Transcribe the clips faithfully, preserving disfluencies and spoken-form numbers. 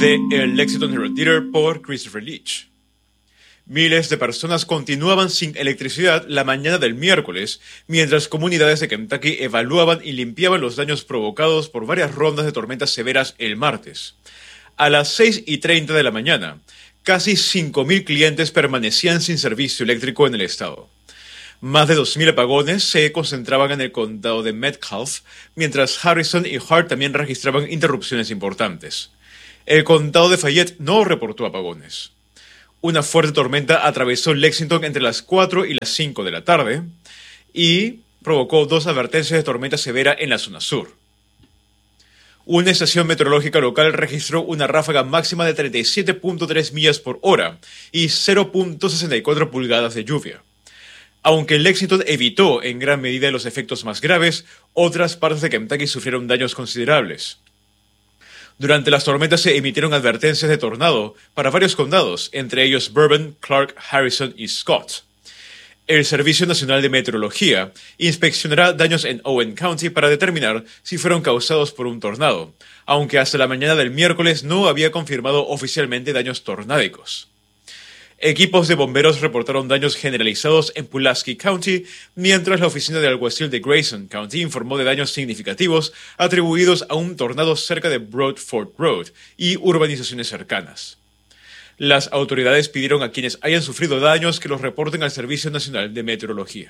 de El Lexington Herald Theater por Christopher Leach. Miles de personas continuaban sin electricidad la mañana del miércoles, mientras comunidades de Kentucky evaluaban y limpiaban los daños provocados por varias rondas de tormentas severas el martes. A las seis y treinta de la mañana, casi cinco mil clientes permanecían sin servicio eléctrico en el estado. Más de dos mil apagones se concentraban en el condado de Metcalfe, mientras Harrison y Hart también registraban interrupciones importantes. El condado de Fayette no reportó apagones. Una fuerte tormenta atravesó Lexington entre las cuatro y las cinco de la tarde y provocó dos advertencias de tormenta severa en la zona sur. Una estación meteorológica local registró una ráfaga máxima de treinta y siete punto tres millas por hora y cero punto sesenta y cuatro pulgadas de lluvia. Aunque Lexington evitó en gran medida los efectos más graves, otras partes de Kentucky sufrieron daños considerables. Durante las tormentas se emitieron advertencias de tornado para varios condados, entre ellos Bourbon, Clark, Harrison y Scott. El Servicio Nacional de Meteorología inspeccionará daños en Owen County para determinar si fueron causados por un tornado, aunque hasta la mañana del miércoles no había confirmado oficialmente daños tornádicos. Equipos de bomberos reportaron daños generalizados en Pulaski County, mientras la oficina de alguacil de Grayson County informó de daños significativos atribuidos a un tornado cerca de Broadford Road y urbanizaciones cercanas. Las autoridades pidieron a quienes hayan sufrido daños que los reporten al Servicio Nacional de Meteorología.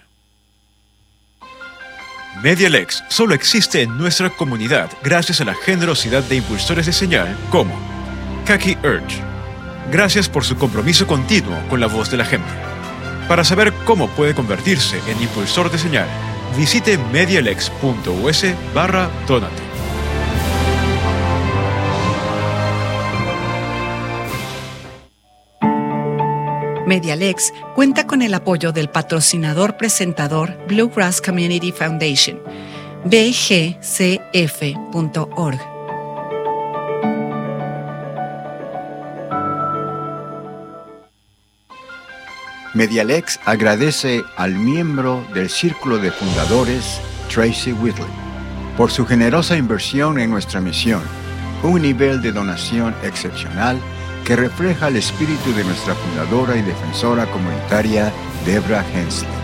MediaLex solo existe en nuestra comunidad gracias a la generosidad de impulsores de señal como Kaki Urge. Gracias por su compromiso continuo con la voz de la gente. Para saber cómo puede convertirse en impulsor de señal, visite medialex.us barra donate. MediaLex cuenta con el apoyo del patrocinador presentador Bluegrass Community Foundation, b g c f punto org. MediaLex agradece al miembro del Círculo de Fundadores, Tracy Whitley, por su generosa inversión en nuestra misión, un nivel de donación excepcional que refleja el espíritu de nuestra fundadora y defensora comunitaria, Deborah Hensley.